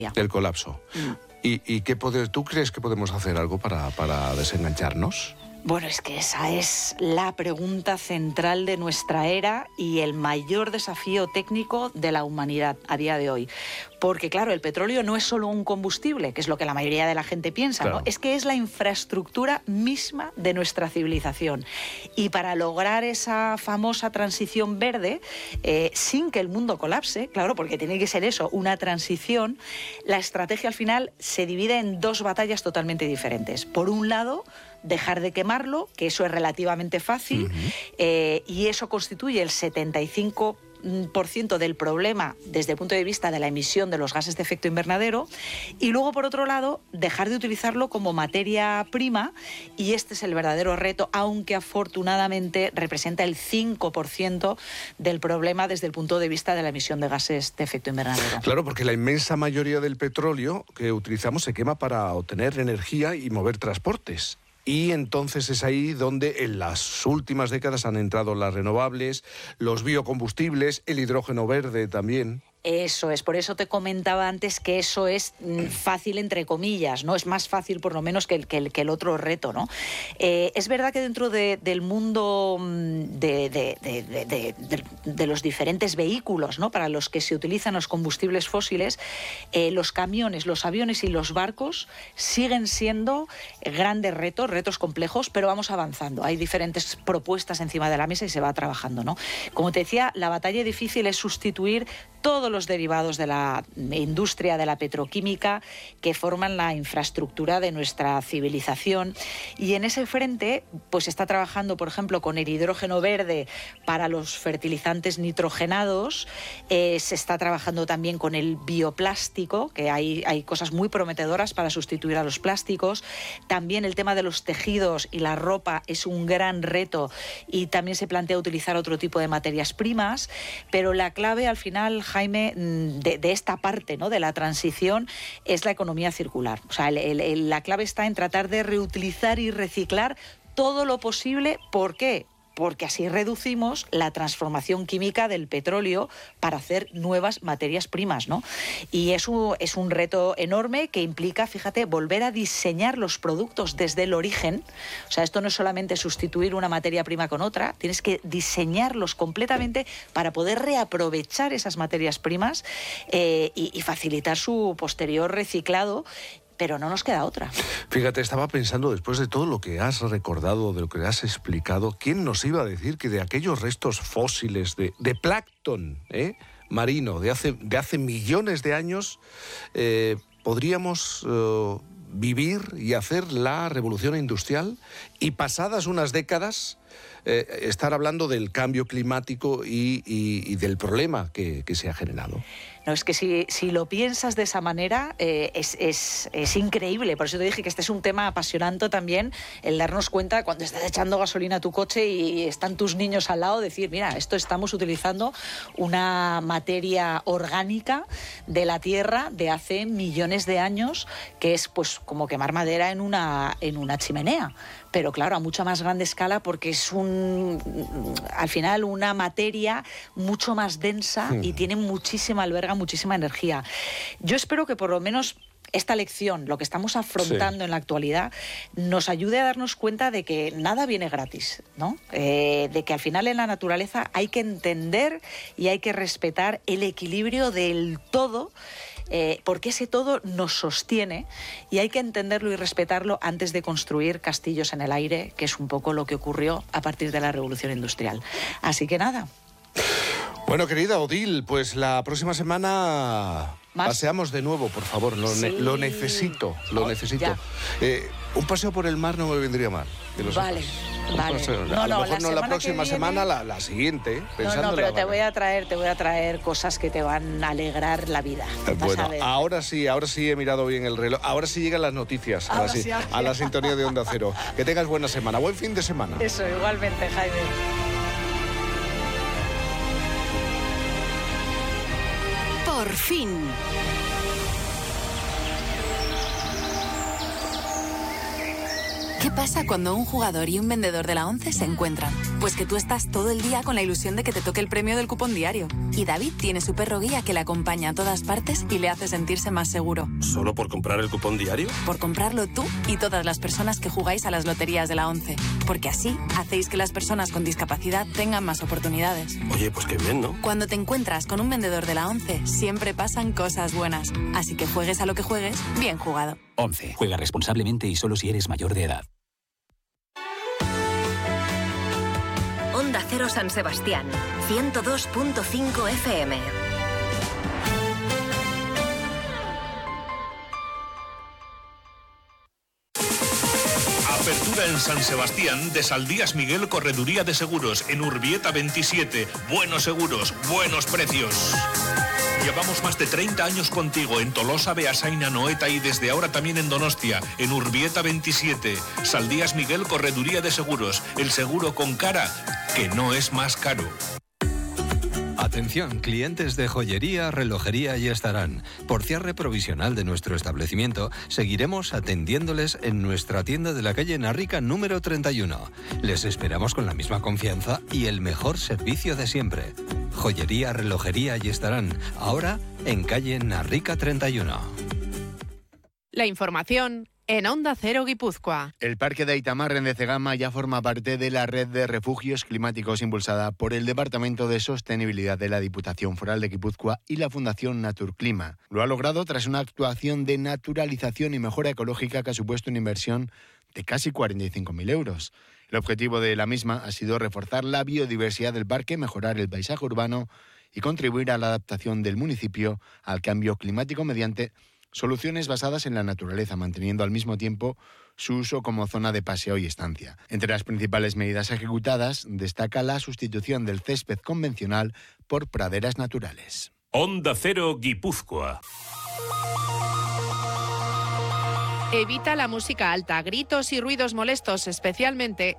El colapso. ¿Y qué tú crees que podemos hacer algo para desengancharnos? Bueno, es que esa es la pregunta central de nuestra era y el mayor desafío técnico de la humanidad a día de hoy. Porque, claro, el petróleo no es solo un combustible, que es lo que la mayoría de la gente piensa, claro, ¿no? Es que es la infraestructura misma de nuestra civilización. Y para lograr esa famosa transición verde, sin que el mundo colapse, claro, porque tiene que ser eso, una transición, la estrategia al final se divide en dos batallas totalmente diferentes. Por un lado, dejar de quemarlo, que eso es relativamente fácil, y eso constituye el 75% del problema desde el punto de vista de la emisión de los gases de efecto invernadero, y luego, por otro lado, dejar de utilizarlo como materia prima, y este es el verdadero reto, aunque afortunadamente representa el 5% del problema desde el punto de vista de la emisión de gases de efecto invernadero. Claro, porque la inmensa mayoría del petróleo que utilizamos se quema para obtener energía y mover transportes. Y entonces es ahí donde en las últimas décadas han entrado las renovables, los biocombustibles, el hidrógeno verde también. Eso es, por eso te comentaba antes que eso es fácil entre comillas, ¿no? Es más fácil por lo menos que el otro reto, ¿no? Es verdad que dentro del mundo de los diferentes vehículos, ¿no? Para los que se utilizan los combustibles fósiles, los camiones, los aviones y los barcos siguen siendo grandes retos complejos, pero vamos avanzando. Hay diferentes propuestas encima de la mesa y se va trabajando, ¿no? Como te decía, la batalla difícil es sustituir todos los derivados de la industria, de la petroquímica, que forman la infraestructura de nuestra civilización. Y en ese frente, pues está trabajando, por ejemplo, con el hidrógeno verde para los fertilizantes nitrogenados. Se está trabajando también con el bioplástico, que hay cosas muy prometedoras para sustituir a los plásticos. También el tema de los tejidos y la ropa es un gran reto, y también se plantea utilizar otro tipo de materias primas. Pero la clave, al final, Jaime, de esta parte, ¿no?, de la transición, es la economía circular. O sea, la clave está en tratar de reutilizar y reciclar todo lo posible. ¿Por qué? Porque así reducimos la transformación química del petróleo para hacer nuevas materias primas, ¿no? Y eso es un reto enorme que implica, fíjate, volver a diseñar los productos desde el origen. O sea, esto no es solamente sustituir una materia prima con otra, tienes que diseñarlos completamente para poder reaprovechar esas materias primas y facilitar su posterior reciclado. Pero no nos queda otra. Fíjate, estaba pensando, después de todo lo que has recordado, de lo que has explicado, ¿quién nos iba a decir que de aquellos restos fósiles de plancton marino de hace millones de años podríamos vivir y hacer la revolución industrial, y pasadas unas décadas estar hablando del cambio climático y del problema que se ha generado? No, es que si lo piensas de esa manera, es increíble. Por eso te dije que este es un tema apasionante también, el darnos cuenta cuando estás echando gasolina a tu coche y están tus niños al lado, decir, mira, esto estamos utilizando una materia orgánica de la Tierra de hace millones de años, que es pues como quemar madera en una chimenea. Pero claro, a mucha más grande escala, porque es al final una materia mucho más densa y tiene alberga muchísima energía. Yo espero que por lo menos esta lección, lo que estamos afrontando en la actualidad, nos ayude a darnos cuenta de que nada viene gratis, ¿no? De que al final en la naturaleza hay que entender y hay que respetar el equilibrio del todo, porque ese todo nos sostiene, y hay que entenderlo y respetarlo antes de construir castillos en el aire, que es un poco lo que ocurrió a partir de la Revolución Industrial. Así que nada. Bueno, querida Odile, pues la próxima semana paseamos de nuevo, por favor. Lo necesito, lo necesito. Un paseo por el mar no me vendría mal. Vale. A lo mejor no la próxima semana, la siguiente. No, pero te voy a traer cosas que te van a alegrar la vida. Bueno, ahora sí he mirado bien el reloj. Ahora sí llegan las noticias a la sintonía de Onda Cero. Que tengas buena semana, buen fin de semana. Eso, igualmente, Jaime. Por fin. ¿Qué pasa cuando un jugador y un vendedor de la ONCE se encuentran? Pues que tú estás todo el día con la ilusión de que te toque el premio del cupón diario. Y David tiene su perro guía que le acompaña a todas partes y le hace sentirse más seguro. ¿Solo por comprar el cupón diario? Por comprarlo tú y todas las personas que jugáis a las loterías de la ONCE. Porque así hacéis que las personas con discapacidad tengan más oportunidades. Oye, pues qué bien, ¿no? Cuando te encuentras con un vendedor de la ONCE, siempre pasan cosas buenas. Así que juegues a lo que juegues, bien jugado. ONCE. Juega responsablemente y solo si eres mayor de edad. Onda Cero San Sebastián, 102.5 FM. Apertura en San Sebastián de Saldías Miguel Correduría de Seguros en Urbieta 27. Buenos seguros, buenos precios. Llevamos más de 30 años contigo en Tolosa, Beasain, Anoeta y desde ahora también en Donostia, en Urbieta 27. Saldías Miguel Correduría de Seguros, el seguro con cara que no es más caro. Atención, clientes de joyería, relojería y estarán. Por cierre provisional de nuestro establecimiento, seguiremos atendiéndoles en nuestra tienda de la calle Narrica número 31. Les esperamos con la misma confianza y el mejor servicio de siempre. Joyería, relojería y estarán. Ahora en calle Narrica 31. La información en Onda Cero Guipúzcoa. El Parque de Aitamarren de Cegama ya forma parte de la red de refugios climáticos impulsada por el Departamento de Sostenibilidad de la Diputación Foral de Guipúzcoa y la Fundación Naturclima. Lo ha logrado tras una actuación de naturalización y mejora ecológica que ha supuesto una inversión de casi 45.000 euros. El objetivo de la misma ha sido reforzar la biodiversidad del parque, mejorar el paisaje urbano y contribuir a la adaptación del municipio al cambio climático mediante soluciones basadas en la naturaleza, manteniendo al mismo tiempo su uso como zona de paseo y estancia. Entre las principales medidas ejecutadas destaca la sustitución del césped convencional por praderas naturales. Onda Cero Guipúzcoa. Evita la música alta, gritos y ruidos molestos, especialmente